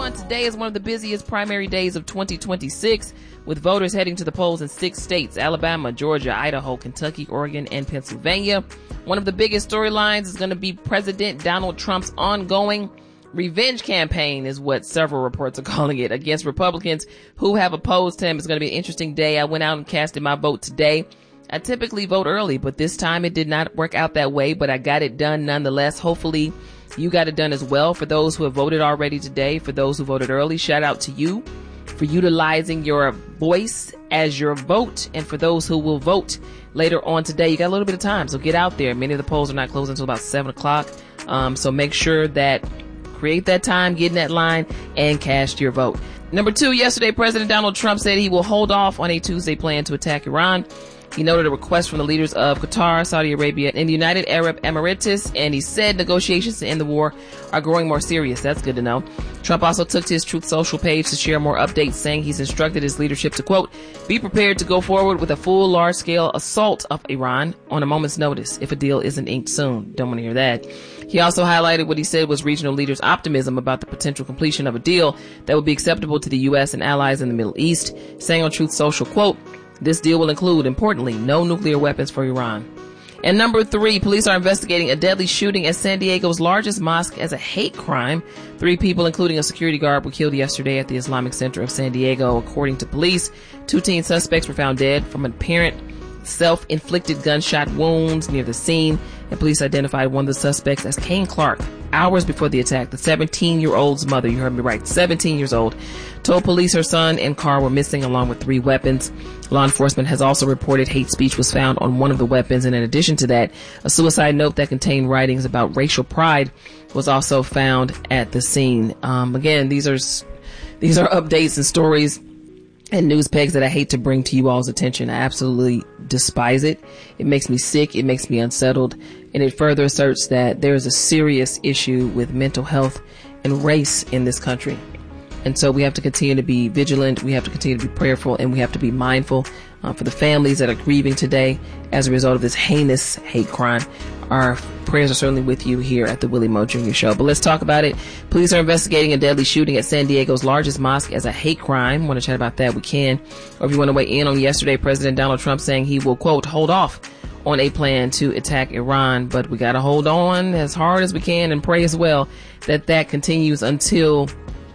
on. Today is one of the busiest primary days of 2026, with voters heading to the polls in 6 states: Alabama, Georgia, Idaho, Kentucky, Oregon, and Pennsylvania. One of the biggest storylines is going to be President Donald Trump's ongoing revenge campaign, is what several reports are calling it, against Republicans who have opposed him. It's going to be an interesting day. I went out and casted my vote today. I typically vote early, but this time it did not work out that way, but I got it done nonetheless. Hopefully you got it done as well. For those who have voted already today, for those who voted early, shout out to you for utilizing your voice as your vote. And for those who will vote later on today, you got a little bit of time, so get out there. Many of the polls are not closing until about 7 o'clock. So make sure that create that time, get in that line, and cast your vote. Number 2, yesterday, President Donald Trump said he will hold off on a Tuesday plan to attack Iran. He noted a request from the leaders of Qatar, Saudi Arabia, and the United Arab Emirates, and he said negotiations to end the war are growing more serious. That's good to know. Trump also took to his Truth Social page to share more updates, saying he's instructed his leadership to, quote, be prepared to go forward with a full large-scale assault of Iran on a moment's notice if a deal isn't inked soon. Don't want to hear that. He also highlighted what he said was regional leaders' optimism about the potential completion of a deal that would be acceptable to the U.S. and allies in the Middle East, saying on Truth Social, quote, this deal will include, importantly, no nuclear weapons for Iran. And number 3, police are investigating a deadly shooting at San Diego's largest mosque as a hate crime. 3 people, including a security guard, were killed yesterday at the Islamic Center of San Diego. According to police, 2 teen suspects were found dead from apparent self-inflicted gunshot wounds near the scene, and police identified one of the suspects as Kane Clark. Hours before the attack, the 17-year-old's mother, you heard me right, 17 years old, told police her son and car were missing along with 3 weapons. Law enforcement has also reported hate speech was found on one of the weapons, and in addition to that, a suicide note that contained writings about racial pride was also found at the scene. Again, these are updates and stories and news pegs that I hate to bring to you all's attention. I absolutely despise it. It makes me sick. It makes me unsettled. And it further asserts that there is a serious issue with mental health and race in this country. And so we have to continue to be vigilant. We have to continue to be prayerful, and we have to be mindful for the families that are grieving today as a result of this heinous hate crime. Our prayers are certainly with you here at the Willie Moe Jr. Show. But let's talk about it. Police are investigating a deadly shooting at San Diego's largest mosque as a hate crime. Want to chat about that? We can. Or if you want to weigh in on yesterday, President Donald Trump saying he will, quote, hold off on a plan to attack Iran. But we got to hold on as hard as we can and pray as well that continues until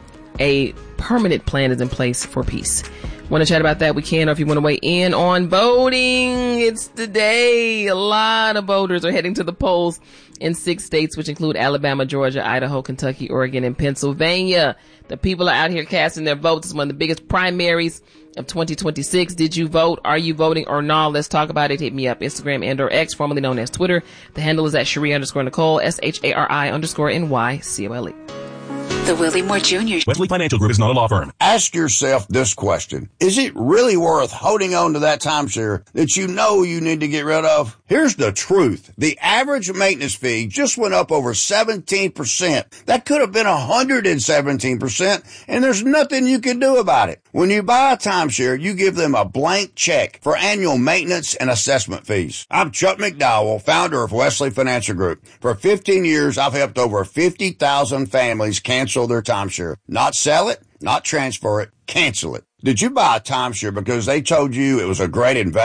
a permanent plan is in place for peace. Want to chat about that? We can. Or if you want to weigh in on voting, it's today. A lot of voters are heading to the polls in 6 states, which include Alabama, Georgia, Idaho, Kentucky, Oregon, and Pennsylvania. The people are out here casting their votes. It's one of the biggest primaries of 2026. Did you vote? Are you voting or not? Let's talk about it. Hit me up. Instagram and or X, formerly known as Twitter. The handle is at Cherie_Nicole, SHARI_NYCOLE. The Willie Moore Jr. Wesley Financial Group is not a law firm. Ask yourself this question. Is it really worth holding on to that timeshare that you know you need to get rid of? Here's the truth. The average maintenance fee just went up over 17%. That could have been 117%, and there's nothing you can do about it. When you buy a timeshare, you give them a blank check for annual maintenance and assessment fees. I'm Chuck McDowell, founder of Wesley Financial Group. For 15 years, I've helped over 50,000 families cancel their timeshare. Not sell it, not transfer it, cancel it. Did you buy a timeshare because they told you it was a great investment?